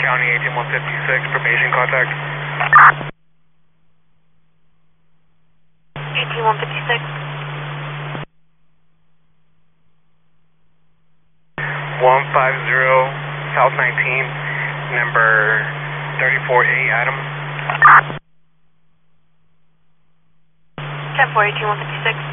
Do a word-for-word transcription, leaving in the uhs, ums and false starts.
County eighteen one fifty-six, probation contact. eighteen one fifty-six. one five zero South nineteen, number thirty-four A, Adam. ten four eighteen one fifty-six.